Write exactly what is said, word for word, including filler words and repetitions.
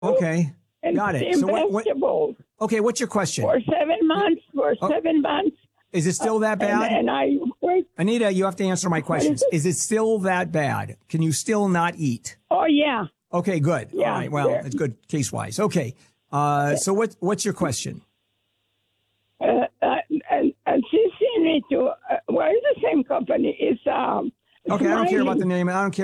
Okay. And Got it. steamed So what, what, vegetables okay, what's your question? for seven months. For Oh. seven months. Is it still that bad? And, and I wait. Anita, you have to answer my questions. Is it still that bad? Can you still not eat? Oh yeah. Okay, good. Yeah, All right. Well, yeah. it's good case wise. Okay. Uh, so what, what's your question? Uh, uh, and, and she sent me to. Uh, well, it's the same company. It's um. Okay, I don't care about Smiley. the name. I don't care.